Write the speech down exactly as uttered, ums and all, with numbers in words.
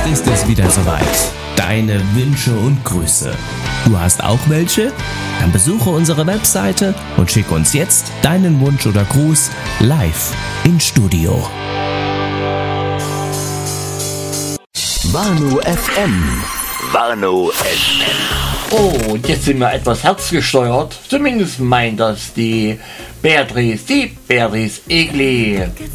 ist es wieder soweit. Deine Wünsche und Grüße. Du hast auch welche? Dann besuche unsere Webseite und schick uns jetzt deinen Wunsch oder Gruß live ins Studio. Warnow F M. Warnow F M. Oh, und jetzt sind wir etwas herzgesteuert. Zumindest meint das die Beatrice, die Beatrice Egli.